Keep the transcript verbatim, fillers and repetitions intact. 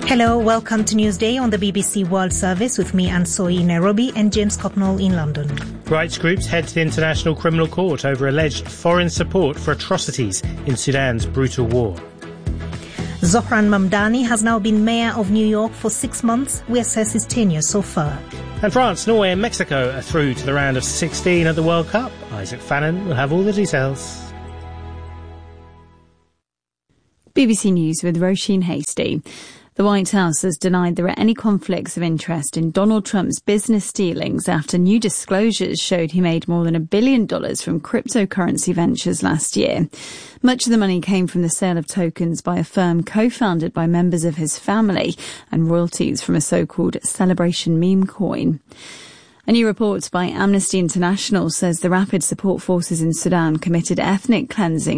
Hello, welcome to Newsday on the B B C World Service with me, Anne Soy in Nairobi, and James Copnall in London. Rights groups head to the International Criminal Court over alleged foreign support for atrocities in Sudan's brutal war. Zohran Mamdani has now been mayor of New York for six months. We assess his tenure so far. And France, Norway and Mexico are through to the round of sixteen at the World Cup. Isaac Fannin will have all the details. B B C News with Roisin Hasty. The White House has denied there are any conflicts of interest in Donald Trump's business dealings after new disclosures showed he made more than a billion dollars from cryptocurrency ventures last year. Much of the money came from the sale of tokens by a firm co-founded by members of his family and royalties from a so-called celebration meme coin. A new report by Amnesty International says the Rapid Support Forces in Sudan committed ethnic cleansing